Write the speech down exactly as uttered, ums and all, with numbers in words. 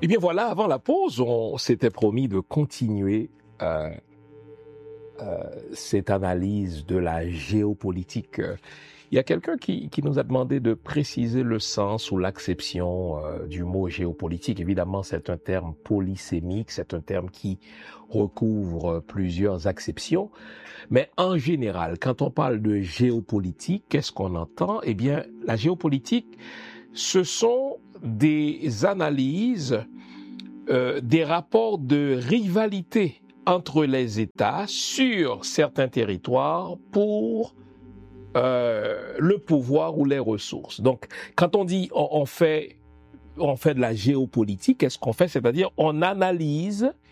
Eh bien voilà, avant la pause, on s'était promis de continuer euh, euh, cette analyse de la géopolitique. Il y a quelqu'un qui, qui nous a demandé de préciser le sens ou l'acception euh, du mot géopolitique. Évidemment, c'est un terme polysémique, c'est un terme qui recouvre plusieurs acceptions. Mais en général, quand on parle de géopolitique, qu'est-ce qu'on entend? Eh bien, la géopolitique, ce sont des analyses, euh, des rapports de rivalité entre les États sur certains territoires pour euh, le pouvoir ou les ressources. Donc, quand on dit on, on fait on fait de la géopolitique, qu'est-ce qu'on fait? C'est-à-dire on analyse